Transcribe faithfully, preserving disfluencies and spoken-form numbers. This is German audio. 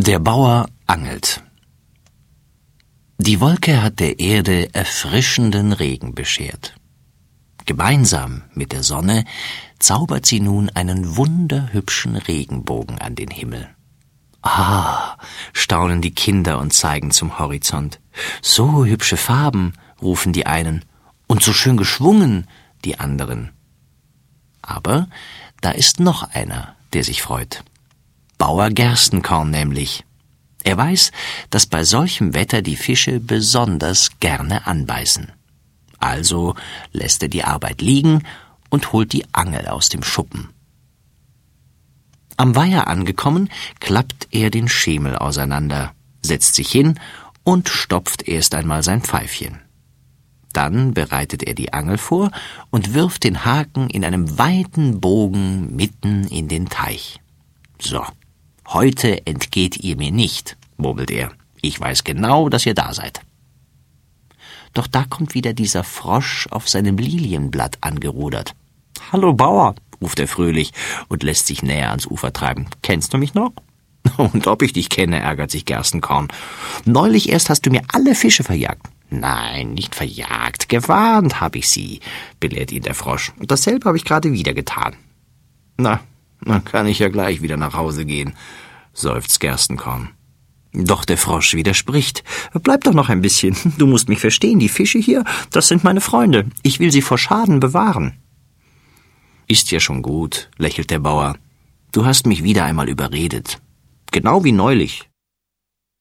Der Bauer angelt. Die Wolke hat der Erde erfrischenden Regen beschert. Gemeinsam mit der Sonne zaubert sie nun einen wunderhübschen Regenbogen an den Himmel. Ah, staunen die Kinder und zeigen zum Horizont. So hübsche Farben, rufen die einen, und so schön geschwungen, die anderen. Aber da ist noch einer, der sich freut. Bauer Gerstenkorn nämlich. Er weiß, dass bei solchem Wetter die Fische besonders gerne anbeißen. Also lässt er die Arbeit liegen und holt die Angel aus dem Schuppen. Am Weiher angekommen, klappt er den Schemel auseinander, setzt sich hin und stopft erst einmal sein Pfeifchen. Dann bereitet er die Angel vor und wirft den Haken in einem weiten Bogen mitten in den Teich. So, heute entgeht ihr mir nicht, murmelt er. Ich weiß genau, dass ihr da seid. Doch da kommt wieder dieser Frosch auf seinem Lilienblatt angerudert. »Hallo Bauer«, ruft er fröhlich und lässt sich näher ans Ufer treiben. »Kennst du mich noch?« »Und ob ich dich kenne«, ärgert sich Gerstenkorn. »Neulich erst hast du mir alle Fische verjagt.« »Nein, nicht verjagt, gewarnt habe ich sie«, belehrt ihn der Frosch. »Und dasselbe habe ich gerade wieder getan.« »Na, dann kann ich ja gleich wieder nach Hause gehen«, seufzt Gerstenkorn. Doch der Frosch widerspricht. »Bleib doch noch ein bisschen. Du musst mich verstehen, die Fische hier, das sind meine Freunde. Ich will sie vor Schaden bewahren.« »Ist ja schon gut«, lächelt der Bauer. »Du hast mich wieder einmal überredet. Genau wie neulich.